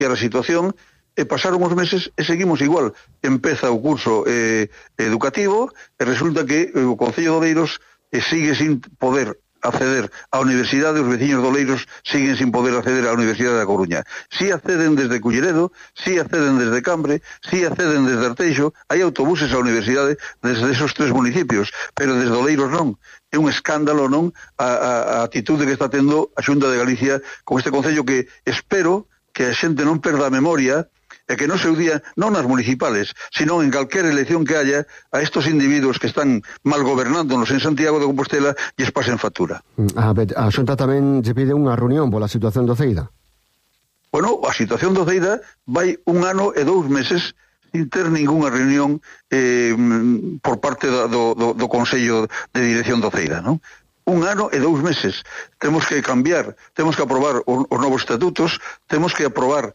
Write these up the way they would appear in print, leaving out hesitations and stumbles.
a situación, e pasaron os meses e seguimos igual. Empeza o curso educativo e resulta que o Concello de Oleiros sigue sin poder acceder á Universidade, os veciños de Oleiros siguen sin poder acceder á Universidade da Coruña. Si acceden desde Culleredo, si acceden desde Cambre, si acceden desde Arteixo, hai autobuses á Universidade desde esos 3 municipios, pero desde Oleiros non. É un escándalo, non, a atitude que está tendo a Xunta de Galicia con este Concello, que espero que a xente non perda a memoria e que non se udía, non nas municipales, sino en calquer elección que haya, a estos individuos que están mal gobernándonos en Santiago de Compostela e pasen factura. A Xunta tamén lle pide unha reunión pola situación do Ceida. Bueno, a situación do Ceida vai 1 ano e 2 meses sin ter ningunha reunión por parte do Consello de Dirección do Ceida, non? 1 ano e 2 meses. Temos que cambiar, temos que aprobar os novos estatutos, temos que aprobar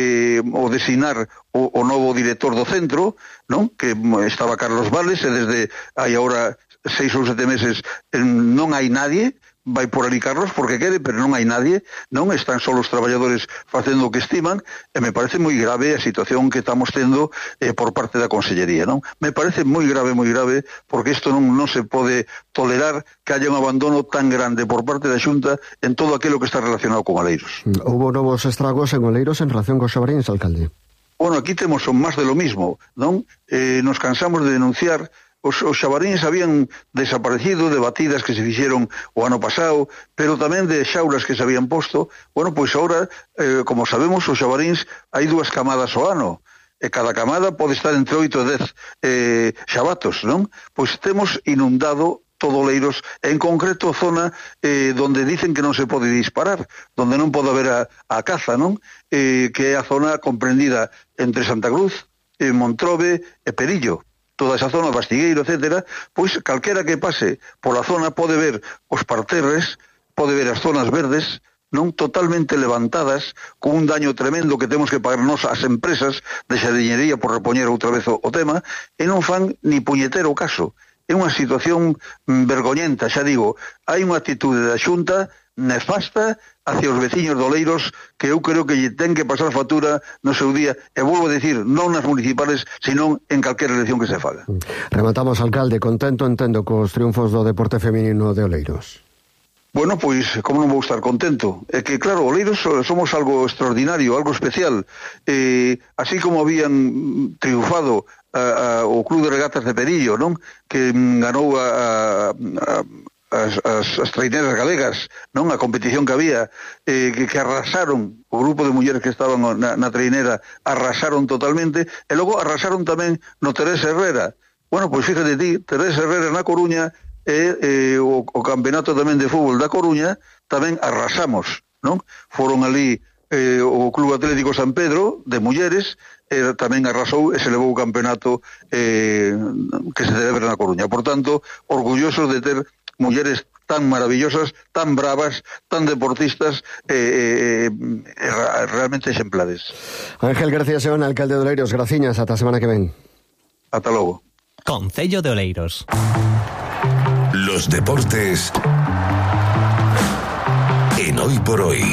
o designar o novo director do centro, non? Que estaba Carlos Vales, e desde hai agora 6 ou 7 meses non hai nadie. Vai por ali Carlos porque quere, pero non hai nadie, non están só os traballadores facendo o que estiman, e me parece moi grave a situación que estamos tendo por parte da Consellería, non? Me parece moi grave, porque isto non se pode tolerar que haya un abandono tan grande por parte da Xunta en todo aquilo que está relacionado con Oleiros. Houbo novos estragos en Oleiros en relación cos xabaríns, alcalde? Bueno, aquí temos máis de lo mismo, non? Nos cansamos de denunciar. Os xabaríns habían desaparecido de batidas que se fixeron o ano pasado, pero tamén de xaulas que se habían posto. Bueno, pois agora, como sabemos, os xabaríns hai 2 camadas ao ano, e cada camada pode estar entre 8 e 10 xabatos, non? Pois temos inundado todo Oleiros, en concreto a zona donde dicen que non se pode disparar, donde non pode haber a caza, non? Que é a zona comprendida entre Santa Cruz, Montrobe e Perillo. Toda esa zona, Bastigueiro, etcétera, pois calquera que pase pola zona pode ver os parterres, pode ver as zonas verdes, non totalmente levantadas, con un daño tremendo que temos que pagar nós as empresas de xardiñería por repoñer outra vez o tema, e non fan ni puñetero caso. É unha situación vergoñenta, xa digo, hai unha actitude da Xunta nefasta hacia os veciños de Oleiros que eu creo que lle ten que pasar factura no seu día, e volvo a decir, non nas municipales, sino en calquera elección que se faga. Rematamos, alcalde, contento entendo cos triunfos do deporte feminino de Oleiros? Bueno, pois, como non vou estar contento? É que, claro, Oleiros somos algo extraordinario, algo especial. Así como habían triunfado o Club de Regatas de Perillo, non? Que ganou as traineras galegas, non? A competición que había, que arrasaron, o grupo de mulleres que estaban na trainera arrasaron totalmente, e logo arrasaron tamén no Teresa Herrera. Bueno, pois fíjate ti, Teresa Herrera na Coruña e o campeonato tamén de fútbol da Coruña tamén arrasamos, non? Foron ali o Club Atlético San Pedro de mulleres tamén arrasou e se levou o campeonato que se celebra na Coruña. Por tanto, orgullosos de ter mulleres tan maravillosas, tan bravas, tan deportistas, realmente exemplares. Ángel García Seón, alcalde de Oleiros, graciñas, ata a semana que ven. Ata logo. Concello de Oleiros. Los deportes en Hoy por Hoy.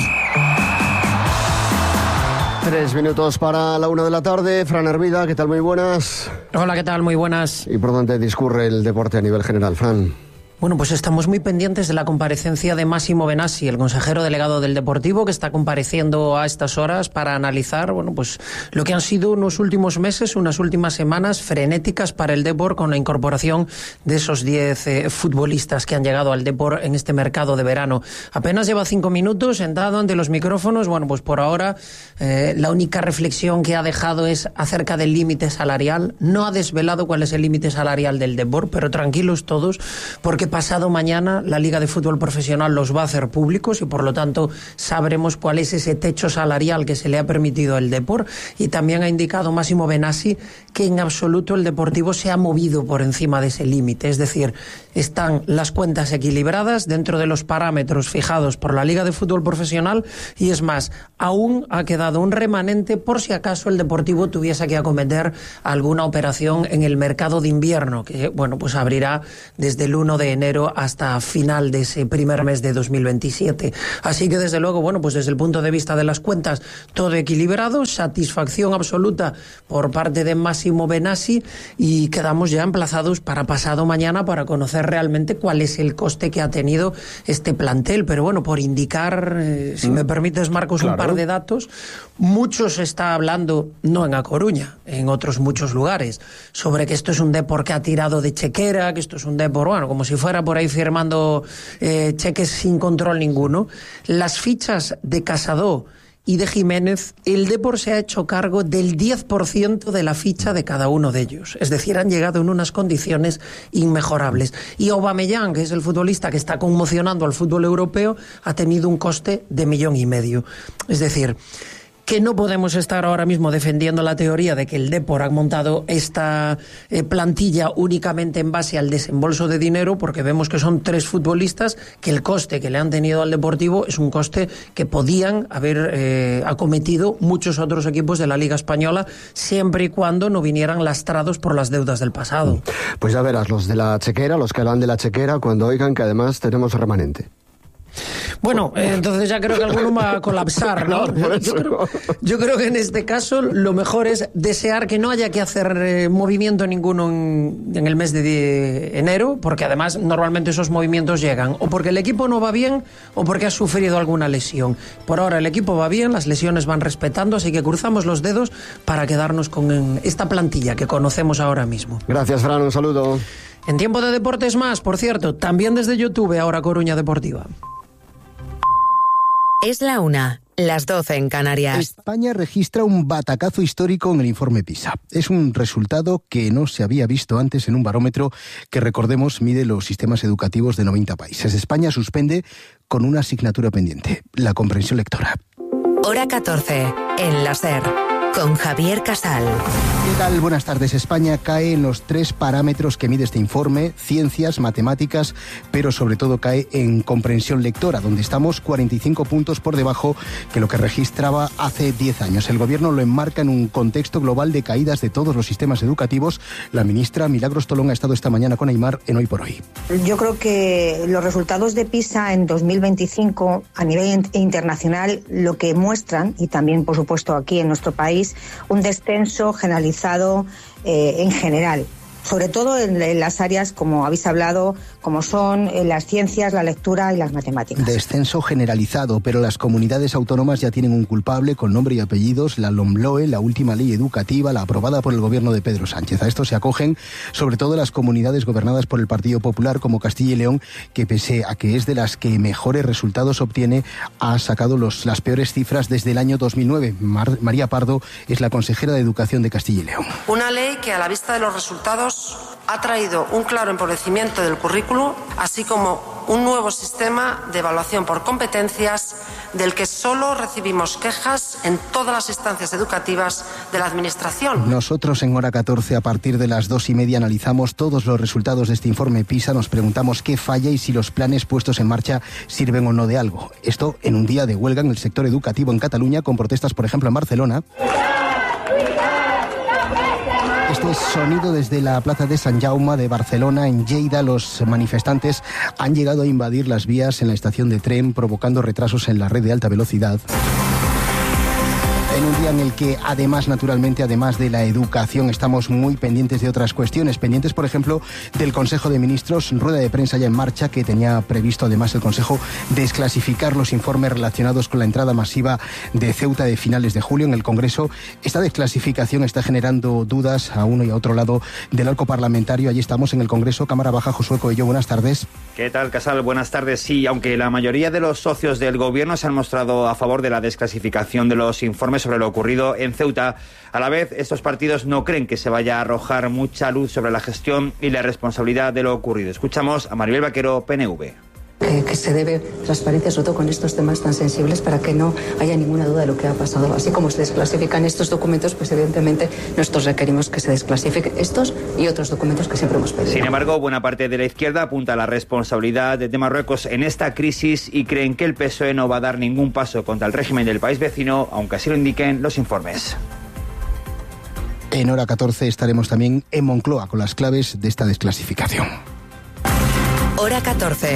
3 minutos para la 1 de la tarde. Fran Hermida, ¿qué tal? Muy buenas. Hola, ¿qué tal? Muy buenas. ¿Y por dónde discurre el deporte a nivel general, Fran? Bueno, pues estamos muy pendientes de la comparecencia de Massimo Benassi, el consejero delegado del Deportivo, que está compareciendo a estas horas para analizar, bueno, pues lo que han sido unos últimos meses, unas últimas semanas frenéticas para el Depor, con la incorporación de esos 10 futbolistas que han llegado al Depor en este mercado de verano. Apenas lleva 5 minutos sentado ante los micrófonos. Bueno, pues por ahora la única reflexión que ha dejado es acerca del límite salarial. No ha desvelado cuál es el límite salarial del Depor, pero tranquilos todos, porque pasado mañana la Liga de Fútbol Profesional los va a hacer públicos y por lo tanto sabremos cuál es ese techo salarial que se le ha permitido al Depor. Y también ha indicado Massimo Benassi que en absoluto el Deportivo se ha movido por encima de ese límite, es decir, están las cuentas equilibradas dentro de los parámetros fijados por la Liga de Fútbol Profesional, y es más, aún ha quedado un remanente por si acaso el Deportivo tuviese que acometer alguna operación en el mercado de invierno, que bueno, pues abrirá desde el 1 de enero hasta final de ese primer mes de 2027. Así que desde luego, bueno, pues desde el punto de vista de las cuentas, todo equilibrado, satisfacción absoluta por parte de Massimo Benassi, y quedamos ya emplazados para pasado mañana para conocer realmente cuál es el coste que ha tenido este plantel. Pero bueno, por indicar, si me permites, Marcos, claro, un par de datos. Mucho se está hablando, no en A Coruña, en otros muchos lugares, sobre que esto es un Depor que ha tirado de chequera, que esto es un Depor, bueno, como si fuera por ahí firmando cheques sin control ninguno. Las fichas de Casado y de Jiménez, el Depor se ha hecho cargo del 10% de la ficha de cada uno de ellos. Es decir, han llegado en unas condiciones inmejorables. Y Aubameyang, que es el futbolista que está conmocionando al fútbol europeo, ha tenido un coste de 1,5 millones. Es decir, que no podemos estar ahora mismo defendiendo la teoría de que el Depor ha montado esta plantilla únicamente en base al desembolso de dinero, porque vemos que son 3 futbolistas, que el coste que le han tenido al Deportivo es un coste que podían haber acometido muchos otros equipos de la Liga Española, siempre y cuando no vinieran lastrados por las deudas del pasado. Pues ya verás, los de la chequera, los que hablan de la chequera, cuando oigan que además tenemos remanente. Bueno, entonces ya creo que alguno va a colapsar, ¿no? Yo creo que en este caso lo mejor es desear que no haya que hacer movimiento ninguno en el mes de enero, porque además normalmente esos movimientos llegan o porque el equipo no va bien o porque ha sufrido alguna lesión. Por ahora el equipo va bien, las lesiones van respetando, así que cruzamos los dedos para quedarnos con esta plantilla que conocemos ahora mismo. Gracias, Fran, un saludo. En tiempo de deportes más, por cierto, también desde YouTube, ahora Coruña Deportiva. Es la 1, las 12 en Canarias. España registra un batacazo histórico en el informe PISA. Es un resultado que no se había visto antes en un barómetro que, recordemos, mide los sistemas educativos de 90 países. España suspende con una asignatura pendiente, la comprensión lectora. Hora 14, en la SER, con Javier Casal. ¿Qué tal? Buenas tardes. España cae en los 3 parámetros que mide este informe: ciencias, matemáticas, pero sobre todo cae en comprensión lectora, donde estamos 45 puntos por debajo que lo que registraba hace 10 años. El gobierno lo enmarca en un contexto global de caídas de todos los sistemas educativos. La ministra Milagros Tolón ha estado esta mañana con Aimar en Hoy por Hoy. Yo creo que los resultados de PISA en 2025 a nivel internacional lo que muestran, y también por supuesto aquí en nuestro país, un descenso generalizado en general, sobre todo en las áreas, como habéis hablado, como son las ciencias, la lectura y las matemáticas. Descenso generalizado, pero las comunidades autónomas ya tienen un culpable con nombre y apellidos: la LOMLOE, la última ley educativa, la aprobada por el gobierno de Pedro Sánchez. A esto se acogen sobre todo las comunidades gobernadas por el Partido Popular, como Castilla y León, que pese a que es de las que mejores resultados obtiene, ha sacado las peores cifras desde el año 2009. María Pardo es la consejera de Educación de Castilla y León. Una ley que, a la vista de los resultados, ha traído un claro empobrecimiento del currículo, así como un nuevo sistema de evaluación por competencias del que solo recibimos quejas en todas las instancias educativas de la Administración. Nosotros en Hora 14, a partir de las 2:30, analizamos todos los resultados de este informe PISA. Nos preguntamos qué falla y si los planes puestos en marcha sirven o no de algo. Esto en un día de huelga en el sector educativo en Cataluña, con protestas, por ejemplo, en Barcelona. Este sonido desde la plaza de Sant Jaume de Barcelona. En Lleida, los manifestantes han llegado a invadir las vías en la estación de tren, provocando retrasos en la red de alta velocidad. En un día en el que, además, naturalmente, además de la educación, estamos muy pendientes de otras cuestiones. Pendientes, por ejemplo, del Consejo de Ministros, rueda de prensa ya en marcha, que tenía previsto, además, el Consejo desclasificar los informes relacionados con la entrada masiva de Ceuta de finales de julio en el Congreso. Esta desclasificación está generando dudas a uno y a otro lado del arco parlamentario. Allí estamos en el Congreso. Cámara Baja, Josué Coello, buenas tardes. ¿Qué tal, Casal? Buenas tardes. Sí, aunque la mayoría de los socios del Gobierno se han mostrado a favor de la desclasificación de los informes sobre lo ocurrido en Ceuta, a la vez estos partidos no creen que se vaya a arrojar mucha luz sobre la gestión y la responsabilidad de lo ocurrido. Escuchamos a Maribel Vaquero, PNV. Que se debe transparencia, sobre todo con estos temas tan sensibles, para que no haya ninguna duda de lo que ha pasado. Así como se desclasifican estos documentos, pues evidentemente nosotros requerimos que se desclasifiquen estos y otros documentos que siempre hemos pedido. Sin embargo, buena parte de la izquierda apunta a la responsabilidad de Marruecos en esta crisis y creen que el PSOE no va a dar ningún paso contra el régimen del país vecino, aunque así lo indiquen los informes. En Hora 14 estaremos también en Moncloa con las claves de esta desclasificación. Hora 14.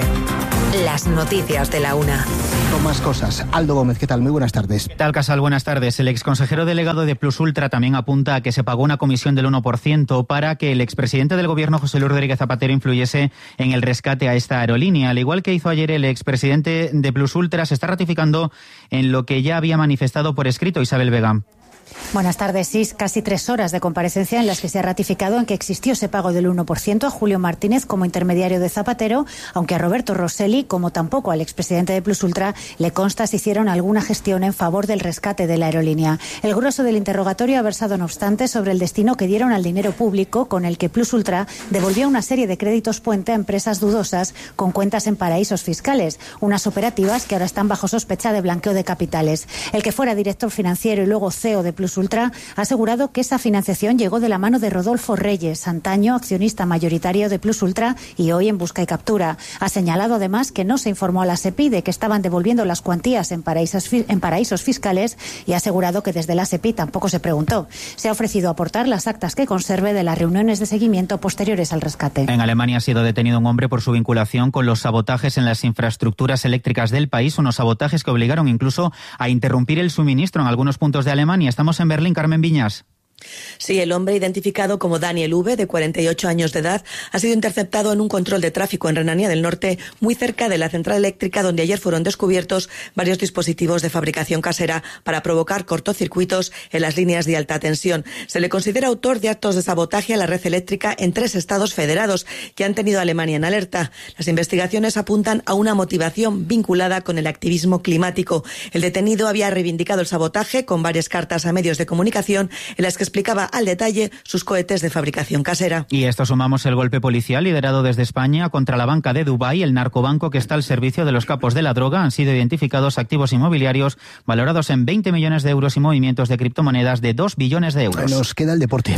Las noticias de la una. Con más cosas. Aldo Gómez, ¿qué tal? Muy buenas tardes. ¿Qué tal, Casal? Buenas tardes. El exconsejero delegado de Plus Ultra también apunta a que se pagó una comisión del 1% para que el expresidente del gobierno, José Luis Rodríguez Zapatero, influyese en el rescate a esta aerolínea. Al igual que hizo ayer el expresidente de Plus Ultra, se está ratificando en lo que ya había manifestado por escrito Isabel Vega. Buenas tardes. Sí, casi 3 horas de comparecencia en las que se ha ratificado en que existió ese pago del 1% a Julio Martínez como intermediario de Zapatero, aunque a Roberto Rosselli, como tampoco al expresidente de Plus Ultra, le consta si hicieron alguna gestión en favor del rescate de la aerolínea. El grueso del interrogatorio ha versado, no obstante, sobre el destino que dieron al dinero público con el que Plus Ultra devolvió una serie de créditos puente a empresas dudosas con cuentas en paraísos fiscales, unas operativas que ahora están bajo sospecha de blanqueo de capitales. El que fuera director financiero y luego CEO de Plus Ultra ha asegurado que esa financiación llegó de la mano de Rodolfo Reyes, antaño accionista mayoritario de Plus Ultra y hoy en busca y captura. Ha señalado además que no se informó a la SEPI de que estaban devolviendo las cuantías en paraísos fiscales y ha asegurado que desde la SEPI tampoco se preguntó. Se ha ofrecido aportar las actas que conserve de las reuniones de seguimiento posteriores al rescate. En Alemania ha sido detenido un hombre por su vinculación con los sabotajes en las infraestructuras eléctricas del país, unos sabotajes que obligaron incluso a interrumpir el suministro en algunos puntos de Alemania. Estamos en Berlín, Carmen Viñas. Sí, el hombre identificado como Daniel V, de 48 años de edad, ha sido interceptado en un control de tráfico en Renania del Norte, muy cerca de la central eléctrica donde ayer fueron descubiertos varios dispositivos de fabricación casera para provocar cortocircuitos en las líneas de alta tensión. Se le considera autor de actos de sabotaje a la red eléctrica en 3 estados federados que han tenido a Alemania en alerta. Las investigaciones apuntan a una motivación vinculada con el activismo climático. El detenido había reivindicado el sabotaje con varias cartas a medios de comunicación en las que explicaba al detalle sus cohetes de fabricación casera. Y esto sumamos el golpe policial liderado desde España contra la banca de Dubái, el narcobanco que está al servicio de los capos de la droga. Han sido identificados activos inmobiliarios valorados en 20 millones de euros y movimientos de criptomonedas de 2 billones de euros. Nos queda el deporte.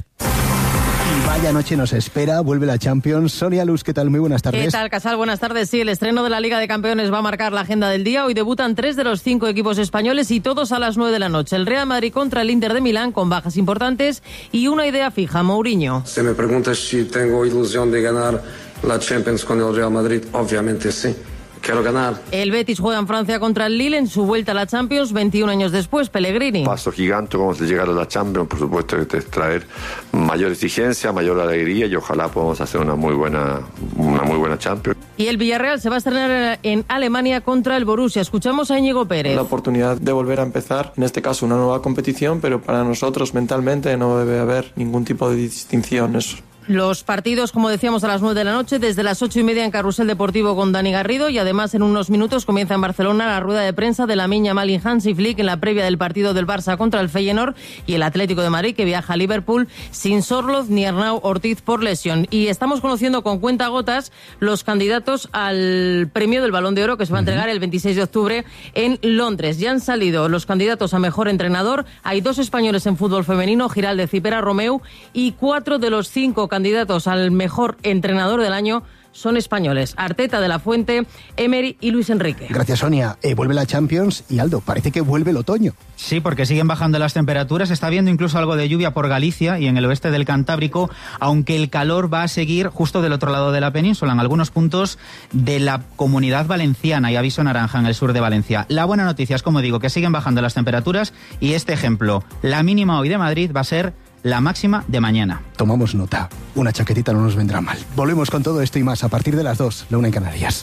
Y vaya noche nos espera, vuelve la Champions. Sonia Luz, ¿qué tal? Muy buenas tardes. ¿Qué tal, Casal? Buenas tardes. Sí, el estreno de la Liga de Campeones va a marcar la agenda del día. Hoy debutan 3 de los 5 equipos españoles y todos a las 9 de la noche. El Real Madrid contra el Inter de Milán con bajas importantes y una idea fija, Mourinho. Si me preguntas si tengo ilusión de ganar la Champions con el Real Madrid, obviamente sí. Quiero ganar. El Betis juega en Francia contra el Lille en su vuelta a la Champions 21 años después. Pellegrini. Paso gigante como de llegar a la Champions, por supuesto que te traer mayor exigencia, mayor alegría y ojalá podamos hacer una muy buena Champions. Y el Villarreal se va a estrenar en Alemania contra el Borussia. Escuchamos a Íñigo Pérez. La oportunidad de volver a empezar, en este caso una nueva competición, pero para nosotros mentalmente no debe haber ningún tipo de distinción. Eso. Los partidos, como decíamos, a las 9 de la noche, desde las 8:30 en Carrusel Deportivo con Dani Garrido y además en unos minutos comienza en Barcelona la rueda de prensa de Lamine Yamal y Hansi Flick en la previa del partido del Barça contra el Feyenoord y el Atlético de Madrid que viaja a Liverpool sin Sorloth ni Arnau Ortiz por lesión. Y estamos conociendo con cuentagotas los candidatos al premio del Balón de Oro que se va a entregar el 26 de octubre en Londres. Ya han salido los candidatos a mejor entrenador. Hay 2 españoles en fútbol femenino, Giraldez y Pera Romeu, y 4 de los 5 candidatos al mejor entrenador del año son españoles. Arteta, De la Fuente, Emery y Luis Enrique. Gracias, Sonia. Vuelve la Champions y Aldo, parece que vuelve el otoño. Sí, porque siguen bajando las temperaturas. Está habiendo incluso algo de lluvia por Galicia y en el oeste del Cantábrico, aunque el calor va a seguir justo del otro lado de la península, en algunos puntos de la Comunidad Valenciana y aviso naranja en el sur de Valencia. La buena noticia es, como digo, que siguen bajando las temperaturas y este ejemplo, la mínima hoy de Madrid va a ser la máxima de mañana. Tomamos nota. Una chaquetita no nos vendrá mal. Volvemos con todo esto y más a partir de las 2, la 1 en Canarias.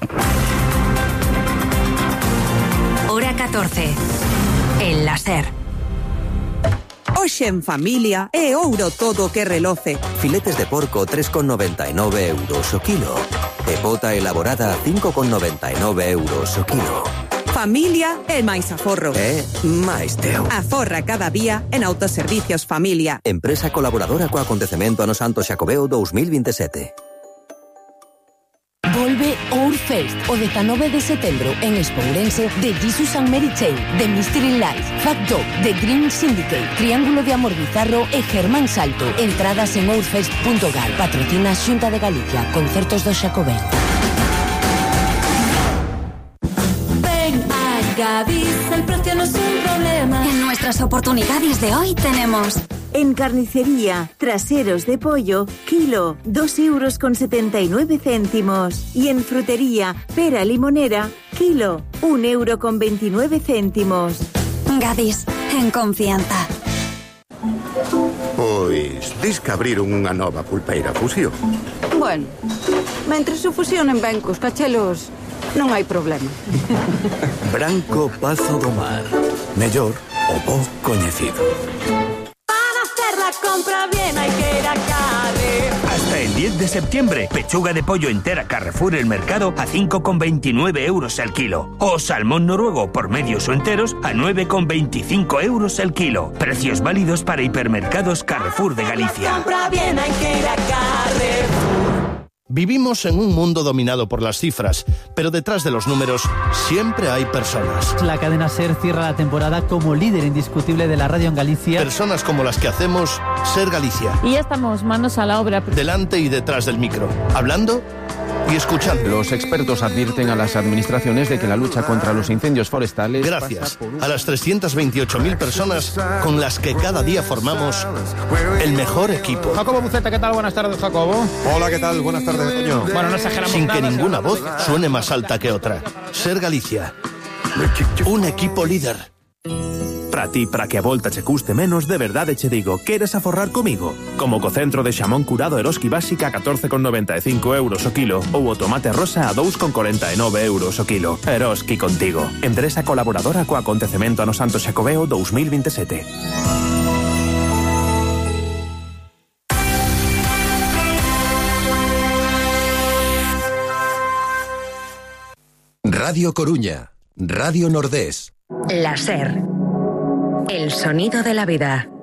Hora 14. En la SER. Hoxe en familia é ouro todo que reloce. Filetes de porco 3,99 euros o kilo. E bota elaborada 5,99 euros o kilo. Familia é máis aforro. É máis teu. Aforra cada día en Autoservicios Familia. Empresa colaboradora co acontecemento Ano Santo Xacobeo 2027. Volve Outfest o 19 de setembro en Espourense de Jesus and Mary Chain, The Mystery Life, Fat Dog, The Green Syndicate, Triángulo de Amor Bizarro e Germán Salto. Entradas en outfest.gal. Patrocina Xunta de Galicia. Concertos do Xacobeo. Gadis, el precio no es un problema. En nuestras oportunidades de hoy tenemos En carnicería, traseros de pollo, kilo, 2,79 €. Y en frutería, pera limonera, kilo, 1,29 €. Gadis, en confianza. Pois, dis que abriron unha nova pulpeira Fusión. Bueno, mentre se fusionen ben cos cachelos, non hai problema. Branco Pazo do Mar. Mellor o bo coñecido. Para hacer la compra bien hay que ir a Carrefour. Hasta el 10 de septiembre, pechuga de pollo entera Carrefour El Mercado a 5,29 € el kilo. O salmón noruego por medios o enteros a 9,25 € el kilo. Precios válidos para hipermercados Carrefour de Galicia. Compra bien hay que ir a Carrefour. Vivimos en un mundo dominado por las cifras, pero detrás de los números siempre hay personas. La cadena SER cierra la temporada como líder indiscutible de la radio en Galicia. Personas como las que hacemos SER Galicia. Y ya estamos manos a la obra. Delante y detrás del micro, hablando y escuchando. Los expertos advierten a las administraciones de que la lucha contra los incendios forestales... Gracias a las 328.000 personas con las que cada día formamos el mejor equipo. Jacobo Buceta, ¿qué tal? Buenas tardes, Jacobo. Hola, ¿qué tal? Buenas tardes, Toño. Bueno, no exageramos Sin nada, que ninguna voz suene más alta que otra. SER Galicia. Un equipo líder. Para ti, para que a volta che custe menos, de verdade che digo, queres aforrar comigo? Como co centro de xamón curado Eroski básica a 14,95 € o kilo ou o tomate rosa a 2,49 € o kilo. Eroski contigo. Empresa colaboradora co acontecemento ano Santo Xacobeo 2027. Radio Coruña, Radio Nordés. La SER. El sonido de la vida.